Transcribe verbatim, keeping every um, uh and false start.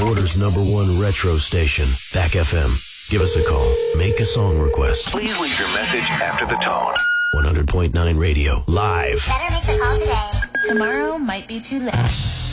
Border's number one retro station, V A C F M. Give us a call. Make a song request. Please leave your message after the tone. one hundred point nine Radio, live. Better make the call today. Tomorrow might be too late.